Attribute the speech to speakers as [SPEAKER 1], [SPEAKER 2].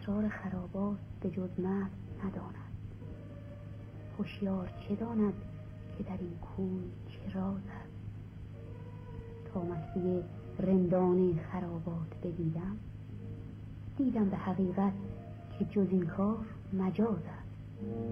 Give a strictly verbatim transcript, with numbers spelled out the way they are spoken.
[SPEAKER 1] اسرار خرابات به جز نفس نداند. هوشیار چه داند که در این کوی چه راز است؟ تا مستی رندان خرابات بدیدم، دیدم به حقیقت که جز این کار مجاز است.